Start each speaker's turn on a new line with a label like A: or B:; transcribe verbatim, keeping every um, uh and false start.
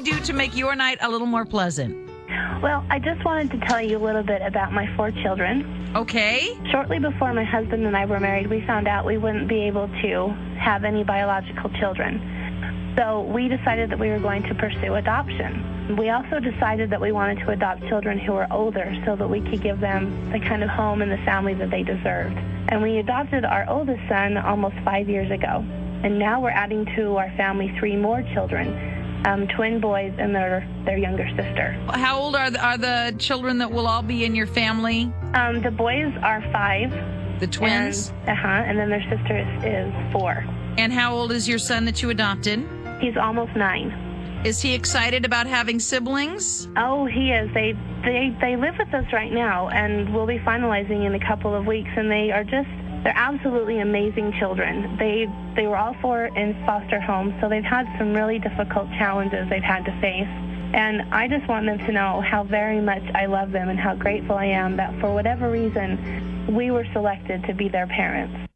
A: do to make your night a little more pleasant?
B: Well, I just wanted to tell you a little bit about my four children.
A: Okay.
B: Shortly before my husband and I were married, we found out we wouldn't be able to have any biological children. So we decided that we were going to pursue adoption. We also decided that we wanted to adopt children who were older so that we could give them the kind of home and the family that they deserved. And we adopted our oldest son almost five years ago. And now we're adding to our family three more children, um, twin boys and their, their younger sister.
A: How old are the, are the children that will all be in your family?
B: Um, the boys are five.
A: The twins?
B: And, uh-huh, and then their sister is, is four.
A: And how old is your son that you adopted?
B: He's almost nine.
A: Is he excited about having siblings?
B: Oh, he is. They, they, they live with us right now, and we'll be finalizing in a couple of weeks, and they are just... They're absolutely amazing children. They they were all four in foster homes, so they've had some really difficult challenges they've had to face. And I just want them to know how very much I love them and how grateful I am that for whatever reason, we were selected to be their parents.